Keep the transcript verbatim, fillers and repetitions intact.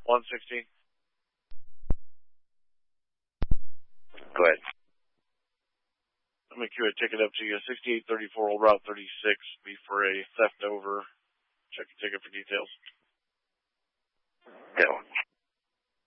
one sixteen. Go ahead. I'm going to queue a ticket up to you. sixty-eight thirty-four Old Route thirty-six. Be for a theft over. Check your ticket for details. Go.